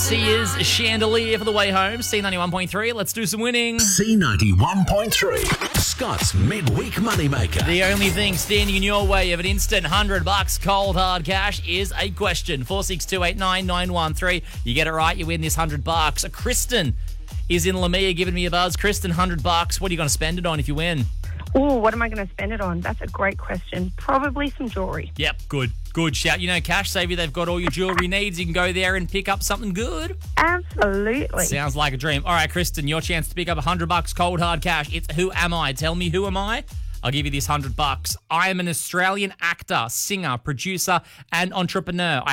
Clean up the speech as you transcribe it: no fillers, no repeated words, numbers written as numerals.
Sia's Chandelier for the way home. C91.3. Let's do some winning. C91.3. Scott's Midweek Moneymaker. The only thing standing in your way of an instant $100 cold hard cash is a question. 462899113. You get it right, you win this $100. Kristen is in Lamia giving me a buzz. Kristen, $100. What are you going to spend it on if you win? Oh, what am I going to spend it on? That's a great question. Probably some jewellery. Yep, good shout. You know, Cash Saver, they've got all your jewellery needs. You can go there and pick up something good. Absolutely. Sounds like a dream. All right, Kristen, your chance to pick up $100 cold hard cash. It's Who Am I? Tell me, who am I? I'll give you this $100. I am an Australian actor, singer, producer, and entrepreneur.